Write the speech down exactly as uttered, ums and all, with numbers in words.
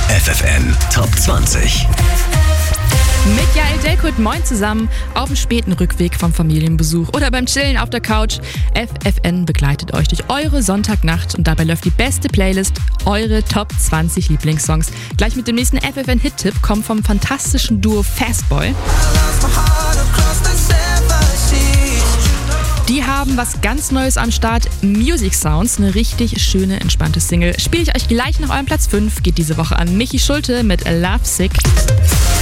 F F N Top zwanzig. Mit Jael Delkut, moin zusammen, auf dem späten Rückweg vom Familienbesuch oder beim Chillen auf der Couch. F F N begleitet euch durch eure Sonntagnacht und dabei läuft die beste Playlist, eure Top zwanzig Lieblingssongs. Gleich mit dem nächsten F F N-Hit-Tipp kommt vom fantastischen Duo Fastboy. Die haben was ganz Neues am Start, Music Sounds, eine richtig schöne, entspannte Single. Spiele ich euch gleich nach eurem Platz fünf, geht diese Woche an Michi Schulte mit Love Sick.